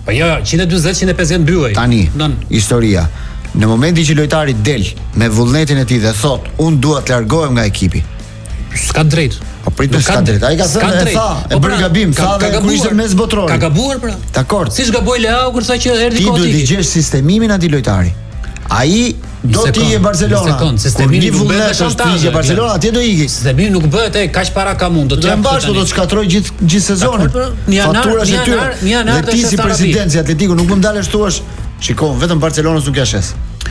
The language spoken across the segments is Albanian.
Po jo, 140-150 mbyllej. Tani, historia. Në momentin që lojtari del me vullnetin e tij dhe thot, unë dua të largohem nga ekipi. S'ka drejt. Po pritet s'ka drejt. Ai ka thënë, e bëri gabim, tha dhe kur ishte mes botror. Ka gabuar pra. Dakor. Siç gaboi Leao kur tha që erdhi koti. Ti duhet të djesh sistemimin atij lojtari. Ai do të ikë Barcelona. Sistemimi nuk bëhet me shantazh. Barcelona atje do ikë. Sistemimi nuk bëhet kaq para ka mund. Do të mbash, do të shkatroj gjithë sezonin. Faturat e tyre. Dhe ti si president i Atletico nuk mund dalësh thuash, shikoj, vetëm Barcelonës nuk ja shes.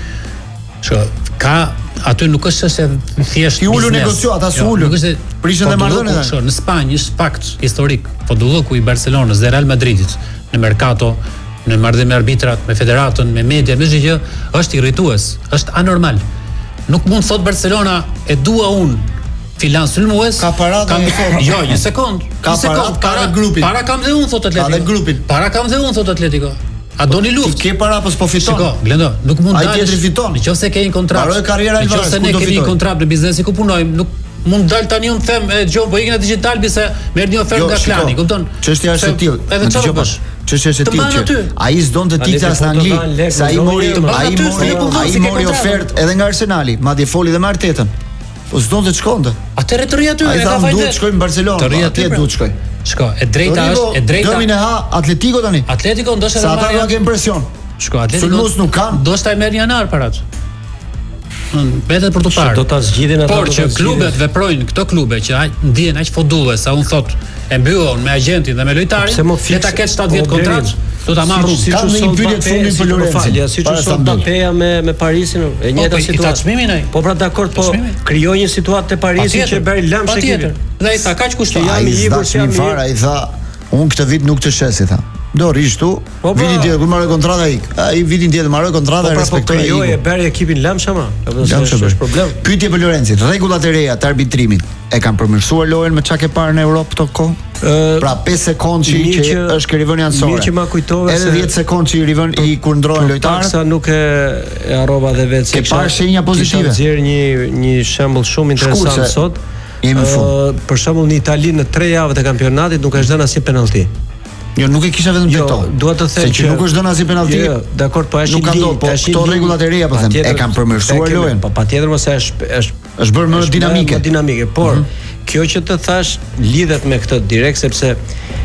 Ka aty nuk është se thjesht ti ulu negociat, ata s'ulu. Prishën dhe marrëdhëniet. Në Spanjë është fakt historik, podulloku i Barcelonës dhe Real Madridit në mercato, në marrëdhënie me arbitrat, me federatën, me media, me çdo gjë, është irritues, është anormal. Nuk mund thot Barcelona e dua unë filan sulmues. Ka paratë. Jo, një sekond. Ka paratë para grupit. Para kam dhe unë thot Atletico. Ka dhe grupin. Para kam dhe unë thot Atletico. A doni luftë? Ti ke para apo s'po fiton? Shiko, Glendo, nuk mund dalësh. Ai tjetri fiton. Nëse ke një kontratë. Mbaroj karriera e Alvarez. Nëse ne kemi një kontratë në biznesi ku punojmë, nuk mund dal tani unë them Gjon, po ikën në digital bise merr një ofertë nga Klani, kupton? Çështja është e tillë. Edhe çfarë bësh? Çështja është e tillë. Ai s'don të tiktas në Angli, sa ai mori ofertë edhe nga Arsenali, madje foli edhe me Artetën. Po s'don të shkonte. Atëre të rri aty, e ka fajtë. Duhet të shkojmë në Barcelonë, atje duhet të shkoj. Shko, e drejta është, e drejta. Dëmin e ha Atletico tani. Atletico ndoshta sa ata kanë impresion. Shko, Atletico sulmues nuk kanë. Ndoshta e merr janar parat. Vetë për të parë. Do ta zgjidhin ata. Por që klubet veprojnë, këto klube që ndjen aq fodullues, sa un thot, e mbyllon me agentin dhe me lojtarin, le ta ketë 70 kontratë. Do ta marr rrugë. Ka një pyetje të fundit për Lorenzo. Siç u son Mbappéja me Parisin, e njëjta situatë. Po pra dakord, po krijoi një situatë te Parisi që bëri lamsh ekipin. Dhe ai tha kaq kushton. Jam i ikur si jam fare, ai tha, unë këtë vit nuk të shesi, tha. Do rish tu, vitin tjetër kur marrë kontrata ik. Ai vitin tjetër marrë kontrata e respektoi. Po e bëri ekipin lamsh ama. Është problem. Pyetje për Lorenzit, rregullat e reja të arbitrimit e kanë përmirësuar lojën me çka ke parë në Europë këto kohë? Pra 5 sekondë që është rivën jansore. Mirë që ma kujtove edhe 10 sekondë që i rivën i kur ndrohen lojtarët. Sa nuk e harrova dhe vetë se ke parë shenja pozitive. Nxjerr një shembull shumë interesant sot. Për shembull në Itali në 3 javët e kampionatit nuk është dhënë asnjë penallti. Jo, nuk e kisha vetëm këto. Dua të them që nuk është dhënë asnjë penallti. Jo, dakor, po është një po këto rregullat e reja po them, e kanë përmirësuar lojën. Po patjetër mos është bërë më dinamike. Por kjo që të thash lidhet me këtë direkt sepse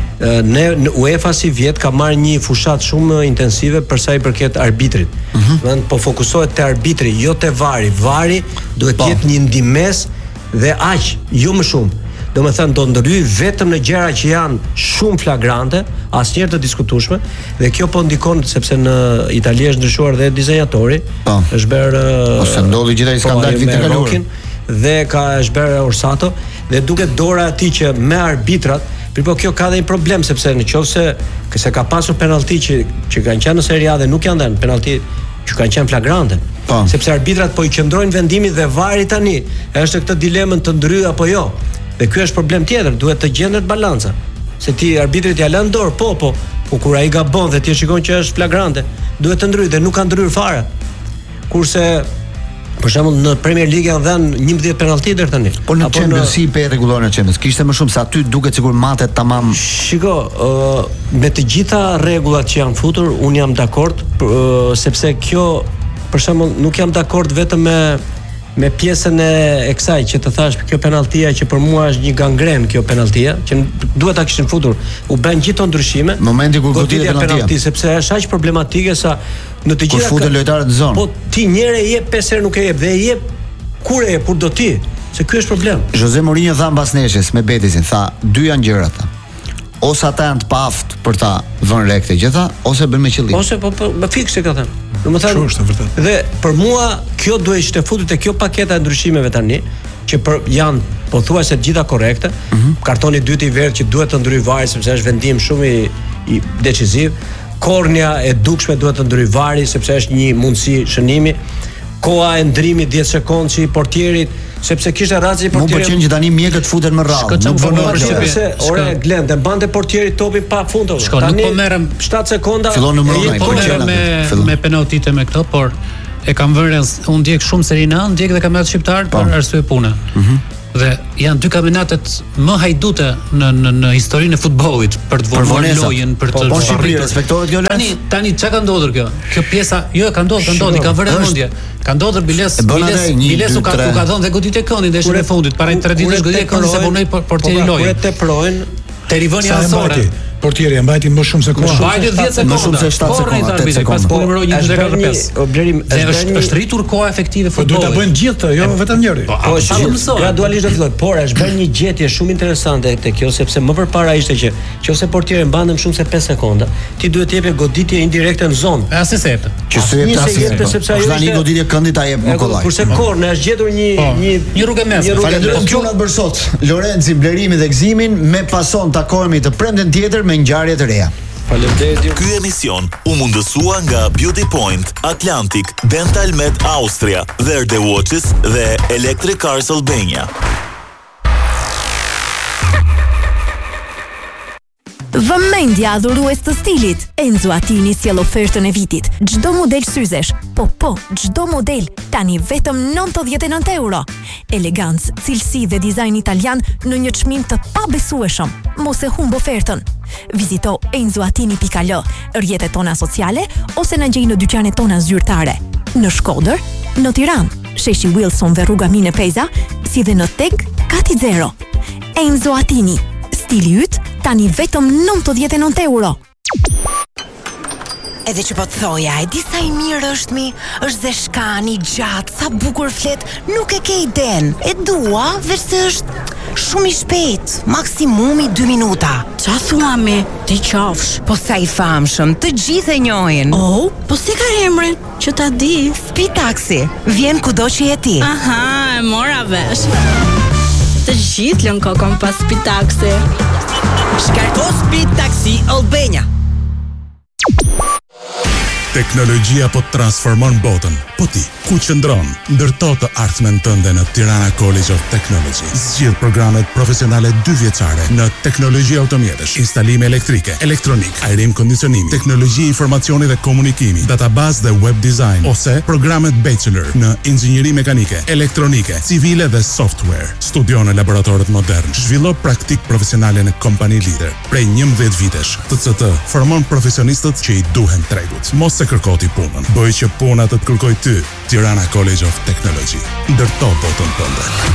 ne në UEFA si vjet ka marrë një fushat shumë intensive për sa i përket arbitrit. Domethënë po fokusohet te arbitri, jo te vari. Vari duhet të jetë një ndihmës dhe aq, jo më shumë. Domethënë do ndryj vetëm në gjëra që janë shumë flagrante, asnjëherë të diskutueshme, dhe kjo po ndikon sepse në Itali është ndryshuar dhe dizenjatori, është bërë ose ndodhi gjithaj skandal vitin e kaluar. Dhe është bërë Orsato dhe duket dora e tij që me arbitrat, por kjo ka dhe një problem sepse nëse ka pasur penallti që kanë qenë në Serie A dhe nuk janë dhënë penallti që kanë qenë flagrante. Sepse arbitrat po i qëndrojnë vendimit dhe vari tani është këtë dilemën të ndryj apo jo. Dhe ky është problem tjetër, duhet të gjendet balanca. Se ti arbitrit ja lën dorë, po kur ai gabon dhe ti shikon që është flagrante, duhet të ndryj dhe nuk ka ndryr fare. Kurse për shembull në Premier League janë dhënë 11 penallti deri tani. Po në Championship e rregullohen në Champions. Kishte më shumë se aty duket sikur matet tamam. Shiko, me të gjitha rregullat që janë futur, un jam dakord, sepse kjo për shembull nuk jam dakord vetëm me pjesën e kësaj që të thash kjo penalltia që për mua është një gangren kjo penalltia që duhet ta kishin futur. U bën gjithë ndryshime. Momenti kur goditja penalltia sepse është aq problematike sa në të gjitha futen lojtarët në zonë. Po ti njëre jep 5 herë nuk e jep dhe e jep kur e jep kur do ti. Se ky është problem. Jose Mourinho tha mbas neshjes me Betisin, tha dy janë gjërat. Ose ata janë të paaft për ta vënë re këtë gjë, ose bën me qëllim. Ose po fikse ka thënë. Domethënë, dhe për mua kjo duhet ishte futur te kjo paketa e ndryshimeve tani, që janë pothuajse të gjitha korrekte. Kartoni i dytë i verdh që duhet të ndryj vari sepse është vendim shumë i decisiv. Kornia e dukshme duhet të ndryj vari sepse është një mundësi shënimi. Koha e ndrimit 10 sekondë që i portierit sepse kishte razi i portierit. Nuk pëlqen që tani mjekët futen më rrallë. Nuk vonon se ore Glen dhe mbante portieri topin pa fund. Tani po merrem 7 sekonda. Fillon numëroj me penaltitë me këto, por e kam vënë unë ndjek shumë Serie A, ndjek dhe kampionat shqiptar për arsye pune. Dhe janë dy kampionatet më hajdute në historinë e futbollit për të vonuar lojën, për të respektohet kjo lojë. Tani çka ka ndodhur kjo? Kjo pjesa, jo ka ndodhur, ka vërë mendje. Ka ndodhur Bilesu ka dhënë dhe goditje këndin ndeshjen e fundit, para 3 ditësh goditje këndin se vonoi portieri lojën. Kur teprojnë Terivoni Ansore. Portieri e mbajti më shumë se kohë. Mbajti 10 sekonda. Më shumë se 7 sekonda, 8 sekonda. Pas numëroi 1.45. Është rritur koha efektive futbollit. Do ta bëjnë gjithë, jo vetëm njëri. Po gradualisht do filloj, por është bërë një gjetje shumë interesante te kjo sepse më përpara ishte që nëse portieri mban më shumë se 5 sekonda, ti duhet të jepë goditje indirekte në zonë. Asisete. Që syet sepse ajo është një goditje këndit ta jep më kollaj. Kurse korner është gjetur një rrugë mesme. Falenderoj kampionat për sot. Lorenzi, Blerimi dhe Gzimin me pason takohemi të premten tjetër me ngjarje të reja. Faleminderit. Ky emision u mundësua nga Beauty Point, Atlantic, Dental Med Austria, Verde Watches dhe Electric Cars Albania. Vëmendja adhurues të stilit. Enzo Attini sjell ofertën e vitit. Çdo model syzesh, çdo model tani vetëm 99 euro. Elegancë, cilësi dhe dizajn italian në një çmim të pabesueshëm. Mos e humb ofertën. Vizito enzoatini.al, rrjetet tona sociale ose na gjej në dyqanet tona zyrtare. Në Shkodër, në Tiranë, sheshi Wilson dhe rruga Mine Peza, si dhe në Teg Kati Zero. Enzo Attini, stili yt tani vetëm 99 euro. Edhe që po të thoja, e di sa i mirë është mi, është dhe shkani, gjatë, sa bukur flet, nuk e ke iden. E dua, veç se është shumë i shpejt, maksimumi 2 minuta. Qa thua mi, ti qafsh? Po sa i famshëm, të gjithë e njohin. Oh, po si ka emrin, që ta di? Speed Taxi, vjen kudo që je ti. Aha, e mora vesh. Të gjithë lën kokon pas Speed Taxi. Shkarko Speed Taxi Albania. Teknologjia po të transformon botën. Po ti, ku qëndron? Ndërto të ardhmen tënde në Tirana College of Technology. Zgjidh programet profesionale 2 vjeçare në teknologji automjetësh, instalime elektrike, elektronik, ajrim kondicionimi, teknologji informacioni dhe komunikimi, database dhe web design, ose programet bachelor në inxhinieri mekanike, elektronike, civile dhe software. Studio në laboratorët modern. Zhvillo praktik profesionale në kompani lider. Prej 11 vitesh, TCT formon profesionistët që i duhen tregut. Mos se kërkoti punën. Bëj që puna të kërkoj ty. Tirana College of Technology. Ndërto botën tënde.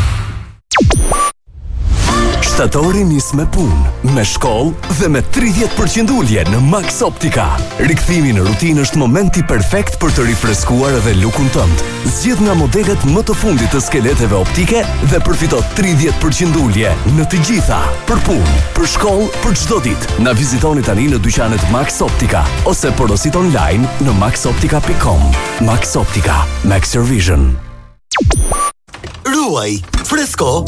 Shtatori nis me punë, me shkollë dhe me 30% ulje në Max Optica. Rikthimi në rutinë është momenti perfekt për të rifreskuar edhe lukun tënd. Zgjedh nga modelet më të fundit të skeleteve optike dhe përfito 30% ulje në të gjitha. Për punë, për shkollë, për çdo ditë. Na vizitoni tani në dyqanet Max Optica ose porosit online në maxoptica.com. Max Optica, Max Your Vision. Ruaj, fresko